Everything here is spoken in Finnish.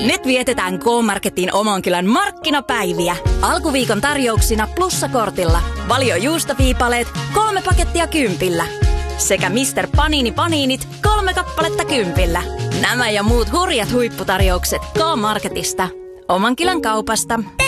Nyt vietetään K-Marketin Omankylän markkinapäiviä. Alkuviikon tarjouksina plussakortilla. Valio juustoviipaleet 3 pakettia 10. Sekä Mr. Panini Paninit 3 kappaletta 10. Nämä ja muut hurjat huipputarjoukset K-Marketista. Omankylän kaupasta.